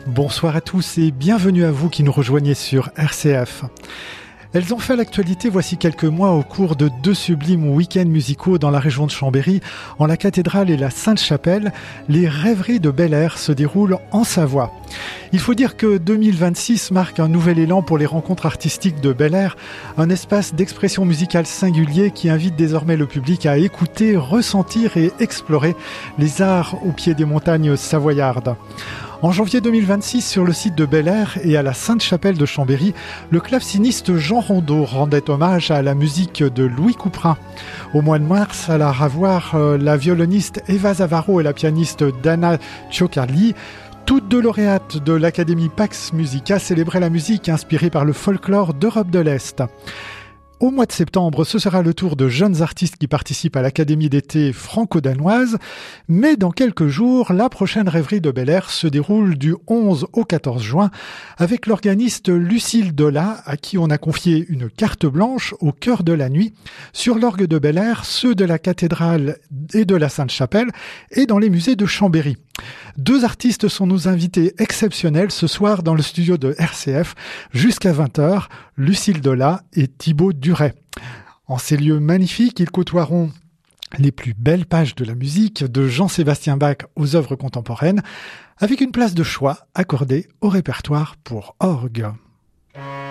Bonsoir à tous et bienvenue à vous qui nous rejoignez sur RCF. Elles ont fait l'actualité voici quelques mois au cours de 2 sublimes week-ends musicaux dans la région de Chambéry. En la cathédrale et la Sainte-Chapelle, les rêveries de Bel Air se déroulent en Savoie. Il faut dire que 2026 marque un nouvel élan pour les rencontres artistiques de Bel Air, un espace d'expression musicale singulier qui invite désormais le public à écouter, ressentir et explorer les arts au pied des montagnes savoyardes. En janvier 2026, sur le site de Bel Air et à la Sainte-Chapelle de Chambéry, le claveciniste Jean Rondeau rendait hommage à la musique de Louis Couperin. Au mois de mars, à la Ravoir, la violoniste Eva Zavaro et la pianiste Dana Cioccarli, toutes deux lauréates de l'Académie Pax Musica, célébraient la musique inspirée par le folklore d'Europe de l'Est. Au mois de septembre, ce sera le tour de jeunes artistes qui participent à l'Académie d'été franco-danoise. Mais dans quelques jours, la prochaine rêverie de Bel Air se déroule du 11 au 14 juin avec l'organiste Lucille Dola, à qui on a confié une carte blanche au cœur de la nuit sur l'orgue de Bel Air, ceux de la cathédrale et de la Sainte-Chapelle et dans les musées de Chambéry. 2 artistes sont nos invités exceptionnels ce soir dans le studio de RCF jusqu'à 20h, Lucille Dola et Thibaut Duret. En ces lieux magnifiques, ils côtoieront les plus belles pages de la musique, de Jean-Sébastien Bach aux œuvres contemporaines, avec une place de choix accordée au répertoire pour orgue.